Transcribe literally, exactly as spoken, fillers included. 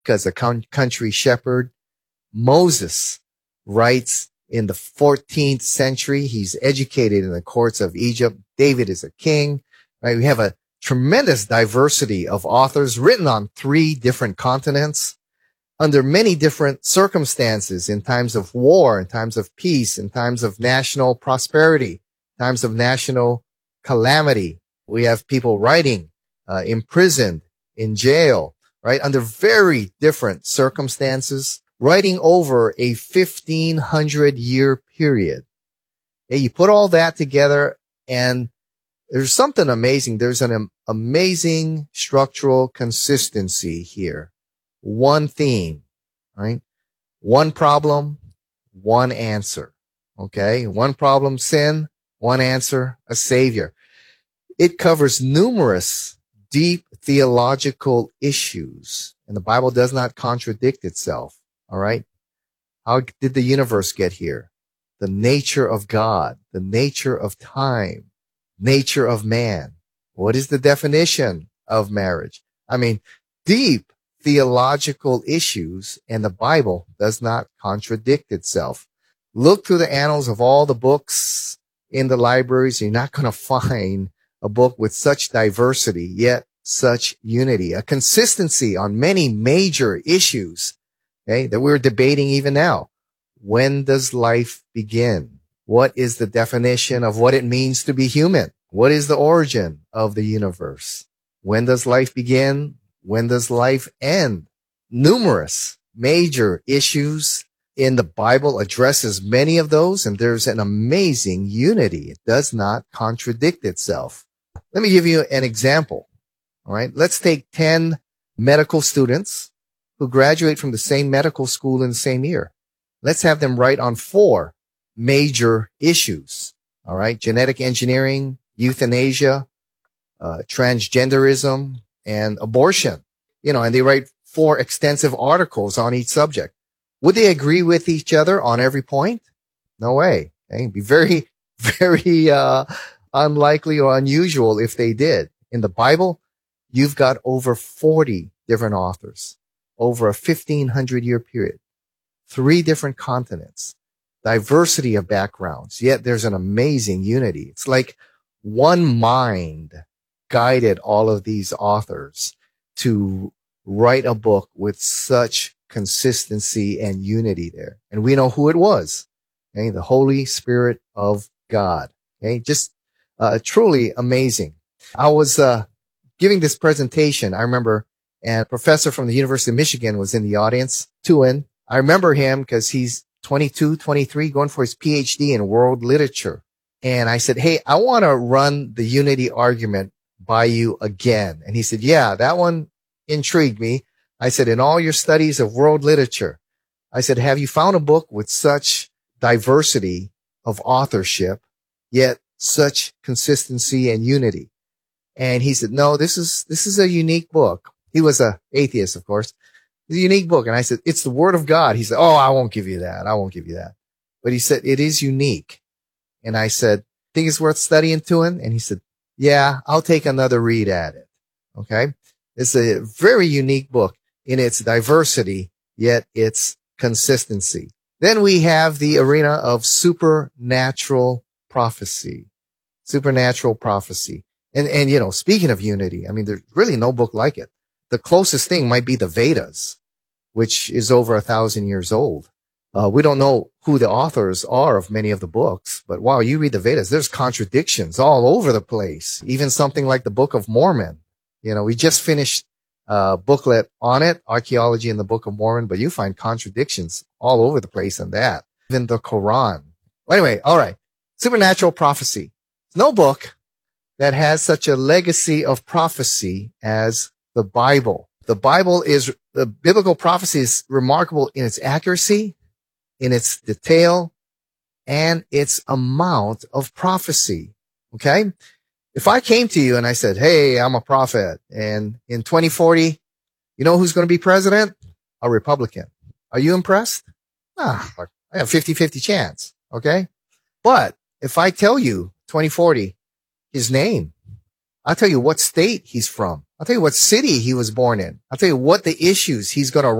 as a country shepherd. Moses writes in the fourteenth century. He's educated in the courts of Egypt. David is a king, right? We have a tremendous diversity of authors written on three different continents under many different circumstances, in times of war, in times of peace, in times of national prosperity, times of national calamity. We have people writing, uh, imprisoned, in jail, right? Under very different circumstances, writing over a fifteen hundred year period. Yeah, you put all that together and there's something amazing. There's an am- amazing structural consistency here. One theme, right? One problem, one answer. Okay. One problem, sin. One answer, a savior. It covers numerous deep theological issues, and the Bible does not contradict itself. All right. How did the universe get here? The nature of God, the nature of time, nature of man. What is the definition of marriage? I mean, deep theological issues, and the Bible does not contradict itself. Look through the annals of all the books in the libraries. You're not going to find a book with such diversity, yet such unity, a consistency on many major issues, okay, that we're debating even now. When does life begin? What is the definition of what it means to be human? What is the origin of the universe? When does life begin? When does life end? Numerous major issues in the Bible addresses many of those, and there's an amazing unity. It does not contradict itself. Let me give you an example. All right. Let's take ten medical students who graduate from the same medical school in the same year. Let's have them write on four major issues. All right. Genetic engineering, euthanasia, uh, transgenderism, and abortion. You know, and they write four extensive articles on each subject. Would they agree with each other on every point? No way. Okay? It'd be very, very, uh, unlikely or unusual if they did. In the Bible, you've got over forty different authors over a fifteen hundred year period, three different continents, diversity of backgrounds, yet there's an amazing unity. It's like one mind guided all of these authors to write a book with such consistency and unity there. And we know who it was. Okay? The Holy Spirit of God. Okay? Just uh, truly amazing. I was uh, giving this presentation, I remember, and a professor from the University of Michigan was in the audience, Tuan. I remember him because he's twenty-two, twenty-three, going for his P H D in world literature. And I said, hey, I want to run the unity argument by you again. And he said, yeah, that one intrigued me. I said, in all your studies of world literature, I said, have you found a book with such diversity of authorship, yet such consistency and unity? And he said, no, this is, this is a unique book. He was a atheist, of course. It's a unique book. And I said, it's the Word of God. He said, oh, I won't give you that. I won't give you that. But he said, it is unique. And I said, think it's worth studying to him? And he said, yeah, I'll take another read at it. Okay. It's a very unique book in its diversity, yet its consistency. Then we have the arena of supernatural prophecy, supernatural prophecy. And, and, you know, speaking of unity, I mean, there's really no book like it. The closest thing might be the Vedas, which is over a thousand years old. Uh, we don't know who the authors are of many of the books, but wow, you read the Vedas, there's contradictions all over the place. Even something like the Book of Mormon. You know, we just finished a booklet on it, Archaeology in the Book of Mormon, but you find contradictions all over the place in that. Even the Quran. Anyway, all right. Supernatural prophecy. No book that has such a legacy of prophecy as the Bible. The Bible is, the biblical prophecy is remarkable in its accuracy, in its detail, and its amount of prophecy. Okay? If I came to you and I said, hey, I'm a prophet, and in twenty forty, you know who's going to be president? A Republican. Are you impressed? Ah, I have fifty-fifty chance. Okay? But if I tell you twenty forty, his name, I'll tell you what state he's from. I'll tell you what city he was born in. I'll tell you what the issues he's going to